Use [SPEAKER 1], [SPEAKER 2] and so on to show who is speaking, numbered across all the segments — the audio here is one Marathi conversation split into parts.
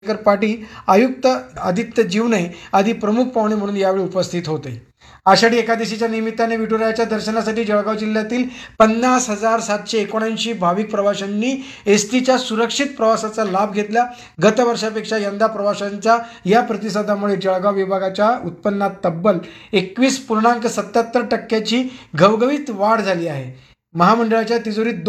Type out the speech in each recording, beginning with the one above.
[SPEAKER 1] पाटील, आयुक्त आदित्य जीवने आदी प्रमुख पाहुणे म्हणून यावेळी उपस्थित होते. आषाढी एकादशीच्या निमित्ताने विठुरायाच्या दर्शनासाठी जळगाव जिल्ह्यातील 50,779 भाविक प्रवाशांनी एसटीच्या सुरक्षित प्रवासाचा लाभ घेतला. गत वर्षापेक्षा यंदा प्रवाशांच्या या प्रतिसादामुळे जळगाव विभागाच्या उत्पन्नात तब्बल 21.77% घवघवीत वाढ झाली आहे. महामंडळाच्या तिजोरीत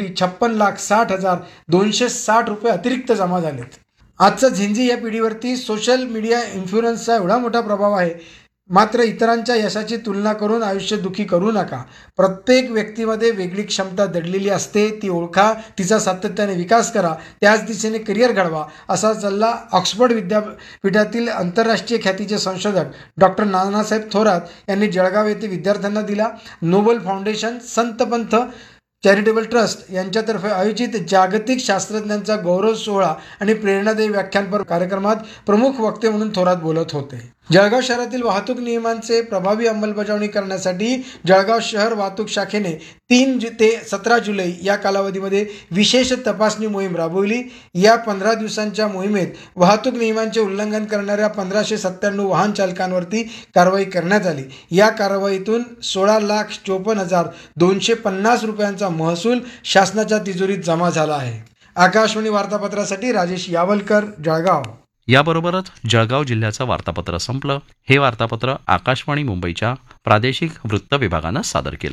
[SPEAKER 1] 2,56,60,260 रुपये अतिरिक्त जमा झालेत. आजचा झिंझी या पिढीवरती सोशल मीडिया इन्फ्लुएन्सचा एवढा मोठा प्रभाव आहे. मात्र इतरांच्या यशाची तुलना करून आयुष्य दुःखी करू नका. प्रत्येक व्यक्तीमध्ये वेगळी क्षमता दडलेली असते, ती ओळखा, तिचा सातत्याने विकास करा, त्याच दिशेने करिअर घडवा, असा सल्ला ऑक्सफर्ड विद्यापीठातील आंतरराष्ट्रीय ख्यातीचे संशोधक डॉक्टर नानासाहेब थोरात यांनी जळगाव येथे विद्यार्थ्यांना दिला. नोबल फाउंडेशन, संतपंथ चॅरिटेबल ट्रस्ट यांच्यातर्फे आयोजित जागतिक शास्त्रज्ञांचा गौरव सोहळा आणि प्रेरणादायी व्याख्यानपर कार्यक्रमात प्रमुख वक्ते म्हणून थोरात बोलत होते. जळगाव शहरातील वाहतूक नियमांचे प्रभावी अंमलबजावणी करण्यासाठी जळगाव शहर वाहतूक शाखेने 3 ते 17 जुलै या कालावधीमध्ये विशेष तपासणी मोहीम राबवली. या 15 दिवसांच्या मोहिमेत वाहतूक नियमांचे उल्लंघन करणाऱ्या 1597 वाहन चालकांवरती कारवाई करण्यात आली. या कारवाईतून 16,54,250 रुपयांचा महसूल शासनाच्या तिजोरीत जमा झाला आहे. आकाशवाणी वार्तापत्रासाठी राजेश यावलकर, जळगाव.
[SPEAKER 2] याबरोबरच जळगाव जिल्ह्याचं वार्तापत्र संपलं. हे वार्तापत्र आकाशवाणी मुंबईच्या प्रादेशिक वृत्त विभागानं सादर केलं.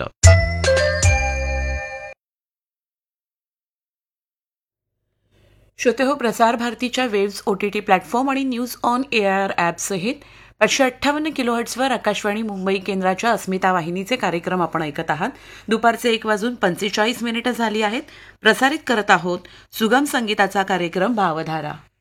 [SPEAKER 3] श्रोतेहो, प्रसार भारतीच्या वेव्स OTT प्लॅटफॉर्म आणि news on AIR ॲपसहित 558 किलोहर्ट्झवर Akashvani Mumbai केंद्राच्या अस्मिता वाहिनीचे कार्यक्रम आपण ऐकत आहात. दुपारचे 1:45 झाली आहेत. प्रसारित करत आहोत सुगम संगीताचा कार्यक्रम भावधारा.